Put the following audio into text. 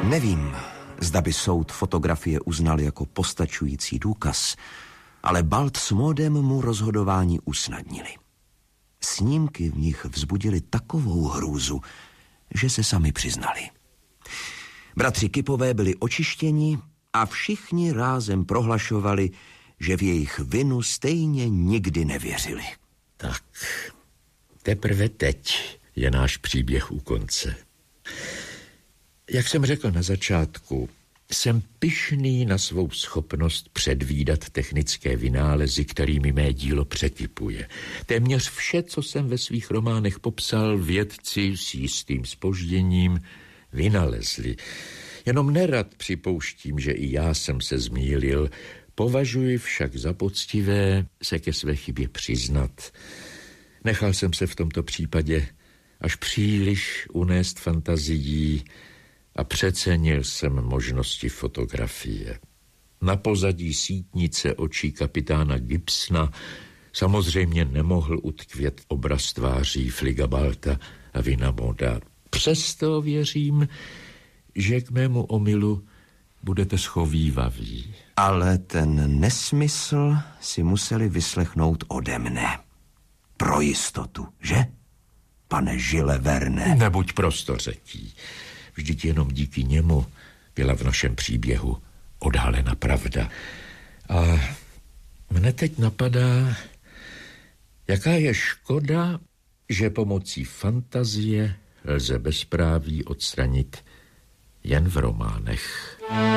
Nevím, zda by soud fotografie uznal jako postačující důkaz, ale Balt s Maudem mu rozhodování usnadnili. Snímky v nich vzbudily takovou hrůzu, že se sami přiznali. Bratři Kipové byli očištěni a všichni rázem prohlašovali, že v jejich vinu stejně nikdy nevěřili. Tak, teprve teď je náš příběh u konce. Jak jsem řekl na začátku, jsem pyšný na svou schopnost předvídat technické vynálezy, kterými mé dílo překypuje. Téměř vše, co jsem ve svých románech popsal, vědci s jistým zpožděním vynalezli. Jenom nerad připouštím, že i já jsem se zmýlil, považuji však za poctivé se ke své chybě přiznat. Nechal jsem se v tomto případě až příliš unést fantazií a přecenil jsem možnosti fotografie. Na pozadí sítnice očí kapitána Gibsona samozřejmě nemohl utkvět obraz tváří Fligabalta a Vinamoda. Přesto věřím, že k mému omylu budete schovývaví. Ale ten nesmysl si museli vyslechnout ode mne. Pro jistotu, že? Pane Jules Verne. Nebuď prostořeký. Vždyť jenom díky němu byla v našem příběhu odhalena pravda. A mne teď napadá, jaká je škoda, že pomocí fantazie lze bezpráví odstranit jen v románech.